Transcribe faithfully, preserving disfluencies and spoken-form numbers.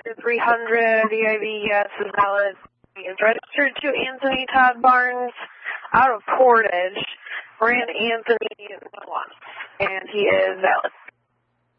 three hundred, D I V, yes, is valid. He is registered to Anthony Todd Barnes out of Portage. Ran Anthony once, and he is valid.